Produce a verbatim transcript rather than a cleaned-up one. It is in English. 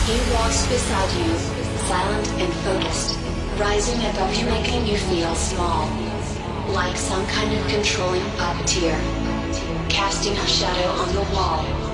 He walks beside you, silent and focused, rising above you, making you feel small, like some kind of controlling puppeteer, casting a shadow on the wall.